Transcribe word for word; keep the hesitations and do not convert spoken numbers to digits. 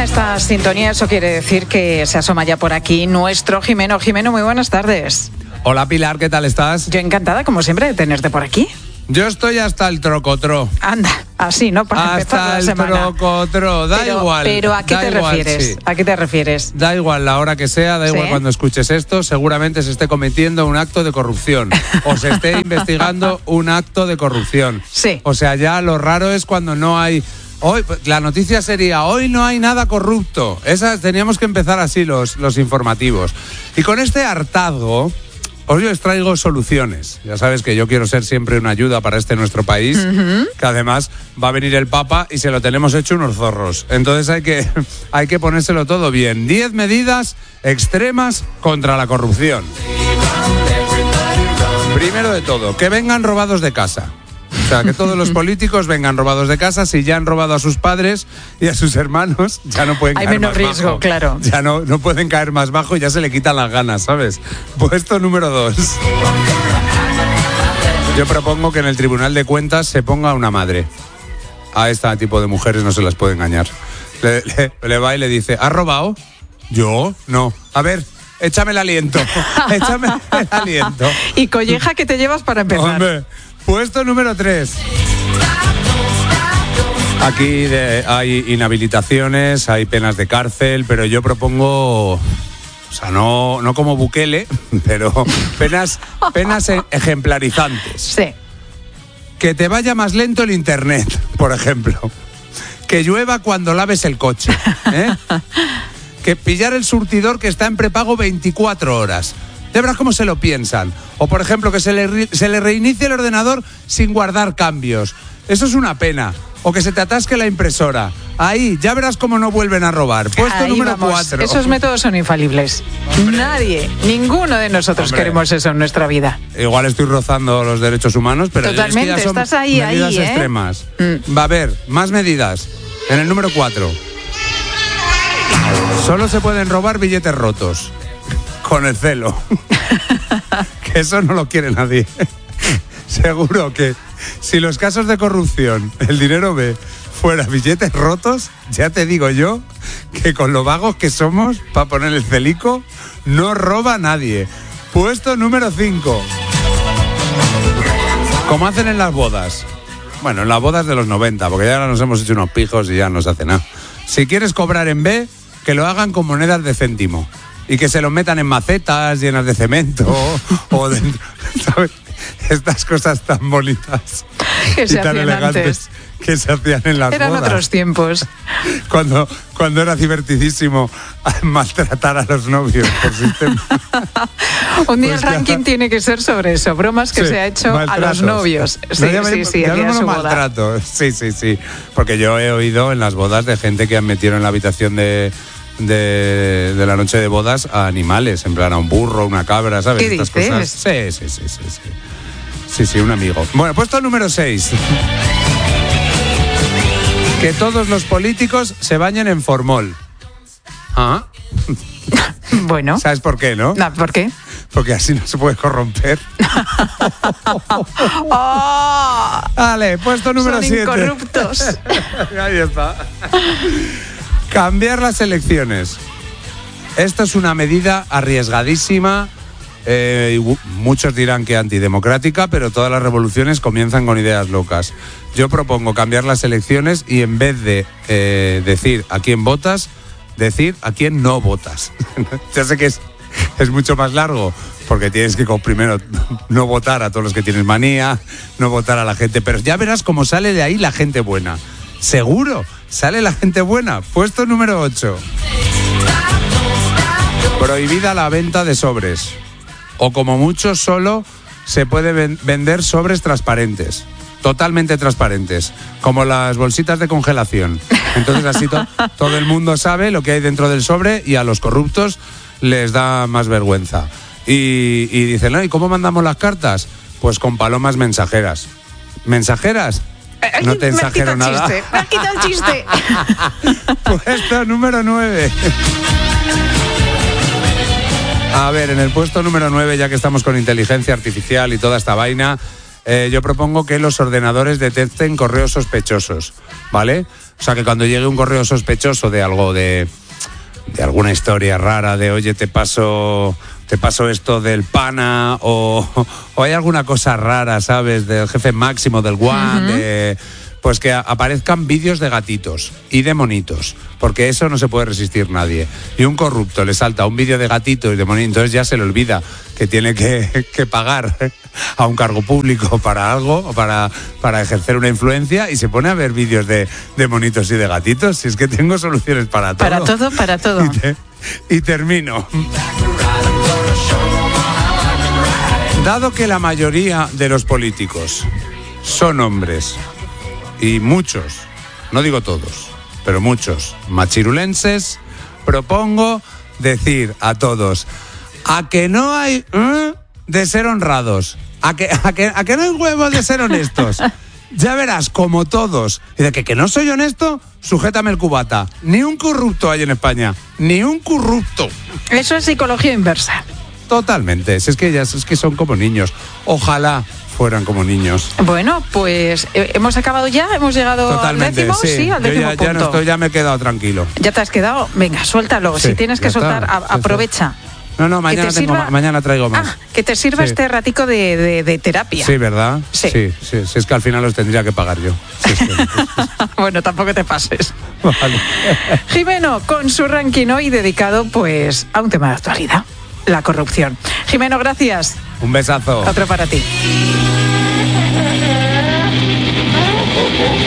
suena esta sintonía, eso quiere decir que se asoma ya por aquí nuestro Jimeno. Jimeno, muy buenas tardes. Hola Pilar, ¿qué tal estás? Yo encantada, como siempre, de tenerte por aquí. Yo estoy hasta el trocotro. Anda, así, ¿no? Para empezar la semana. Hasta el trocotro, da pero, igual. Pero ¿a qué te igual, refieres? Sí. ¿A qué te refieres? Da igual la hora que sea, da igual ¿Sí? cuando escuches esto, seguramente se esté cometiendo un acto de corrupción o se esté investigando un acto de corrupción. Sí. O sea, ya lo raro es cuando no hay... Hoy, la noticia sería, hoy no hay nada corrupto. Esa, teníamos que empezar así los, los informativos. Y con este hartazgo... Hoy os traigo soluciones. Ya sabes que yo quiero ser siempre una ayuda para este nuestro país, uh-huh. que además va a venir el Papa y se lo tenemos hecho unos zorros. Entonces hay que, hay que ponérselo todo bien. Diez medidas extremas contra la corrupción. Primero de todo, que vengan robados de casa. O sea, que todos los políticos vengan robados de casa. Si ya han robado a sus padres y a sus hermanos, ya no pueden Hay caer menos más riesgo, bajo. claro. Ya no, no pueden caer más bajo y ya se le quitan las ganas, ¿sabes? Puesto número dos. Yo propongo que en el Tribunal de Cuentas se ponga una madre. A este tipo de mujeres no se las puede engañar. Le, le, le va y le dice, ¿has robado? ¿Yo? No. A ver... Échame el aliento, échame el aliento. ¿Y colleja que te llevas para empezar? Hombre, puesto número tres. Aquí de, hay inhabilitaciones, hay penas de cárcel, pero yo propongo, o sea, no, no como Bukele, pero penas, penas ejemplarizantes. Sí. Que te vaya más lento el internet, por ejemplo. Que llueva cuando laves el coche, ¿eh? Que pillar el surtidor que está en prepago veinticuatro horas. Ya verás cómo se lo piensan. O, por ejemplo, que se le, se le reinicie el ordenador sin guardar cambios. Eso es una pena. O que se te atasque la impresora. Ahí, ya verás cómo no vuelven a robar. Puesto Ahí número vamos. cuatro. Esos métodos son infalibles. Hombre. Nadie, ninguno de nosotros Hombre. queremos eso en nuestra vida. Igual estoy rozando los derechos humanos, pero Totalmente, es que ya son estás ahí, medidas ahí, ¿eh? extremas. Mm. Va a haber más medidas. En el número cuatro. Solo se pueden robar billetes rotos. Con el celo. Que eso no lo quiere nadie. Seguro que si los casos de corrupción, el dinero B, fuera billetes rotos, ya te digo yo que con lo vagos que somos para poner el celico, no roba nadie. Puesto número cinco. Como hacen en las bodas. Bueno, en las bodas de los noventa, porque ya ahora nos hemos hecho unos pijos y ya no se hace nada. Si quieres cobrar en B, que lo hagan con monedas de céntimo y que se lo metan en macetas llenas de cemento o dentro, ¿sabes? Estas cosas tan bonitas que se y tan elegantes antes. Que se hacían en las Eran bodas. Eran otros tiempos. Cuando, cuando era divertidísimo maltratar a los novios por sistema. Un día Pues el ranking ya... tiene que ser sobre eso, bromas que sí, se ha hecho maltratos. A los novios. Sí, no, ya sí, me, sí, ya el día de su boda. Maltrato. Sí, sí, sí. Porque yo he oído en las bodas de gente que han metido en la habitación de... De, de la noche de bodas a animales, en plan a un burro, una cabra, ¿sabes? ¿Qué Estas dices? cosas. Sí, sí, sí, sí, sí. Sí, sí, un amigo. Bueno, puesto número seis. Que todos los políticos se bañen en formol. ¿Ah? Bueno. ¿Sabes por qué, no? No, ¿por qué? Porque así no se puede corromper. ¡Oh! Vale, puesto número Son siete. Incorruptos. Ahí está. Cambiar las elecciones. Esto es una medida arriesgadísima. Eh, muchos dirán que antidemocrática, pero todas las revoluciones comienzan con ideas locas. Yo propongo cambiar las elecciones y en vez de eh, decir a quién votas, decir a quién no votas. Ya sé que es, es mucho más largo, porque tienes que primero no votar a todos los que tienes manía, no votar a la gente, pero ya verás cómo sale de ahí la gente buena. Seguro, sale la gente buena. Puesto número ocho. Prohibida la venta de sobres. O como mucho solo se puede ven- vender sobres transparentes. Totalmente transparentes. Como las bolsitas de congelación. Entonces así to- todo el mundo sabe lo que hay dentro del sobre y a los corruptos les da más vergüenza. Y, y dicen, ¿no? ¿Y cómo mandamos las cartas? Pues con palomas mensajeras. ¿Mensajeras? Ay, no te me exagero has nada. Chiste, me has quitado el chiste. Puesto número nueve. A ver, en el puesto número nueve, ya que estamos con inteligencia artificial y toda esta vaina, eh, yo propongo que los ordenadores detecten correos sospechosos, ¿vale? O O sea, que cuando llegue un correo sospechoso de algo, de, de alguna historia rara, de oye, te paso... te paso esto del pana o, o hay alguna cosa rara, ¿sabes? Del jefe máximo, del guan, uh-huh. de, pues que aparezcan vídeos de gatitos y de monitos, porque eso no se puede resistir nadie. Y un corrupto le salta un vídeo de gatitos y de monitos, entonces ya se le olvida que tiene que, que pagar a un cargo público para algo, o para, para ejercer una influencia, y se pone a ver vídeos de, de monitos y de gatitos. Si es que tengo soluciones para todo. Para todo, para todo. Y, te, y termino. Dado que la mayoría de los políticos son hombres, y muchos, no digo todos, pero muchos machirulenses, propongo decir a todos, a que no hay ¿eh? de ser honrados, a que, a, que, a que no hay huevos de ser honestos. Ya verás, como todos. Y de que, que no soy honesto, sujétame el cubata. Ni un corrupto hay en España, ni un corrupto. Eso es psicología inversa. Totalmente, es que ellas es que son como niños. Ojalá fueran como niños. Bueno, pues eh, hemos acabado ya, hemos llegado Totalmente, al décimo, sí, sí, al décimo yo ya, punto. Ya no estoy, ya me he quedado tranquilo. ¿Ya te has quedado? Venga, suéltalo. Sí, si tienes que soltar, a, aprovecha. No, no, mañana, tengo, sirva... mañana traigo más. Ah, que te sirva sí. este ratico de, de, de terapia. Sí, ¿verdad? Sí. Sí, sí, sí, es que al final los tendría que pagar yo. Sí, es que... Bueno, tampoco te pases. Vale. Jimeno, con su ranking hoy dedicado pues a un tema de actualidad, la corrupción. Jimeno, gracias. Un besazo. Otro para ti.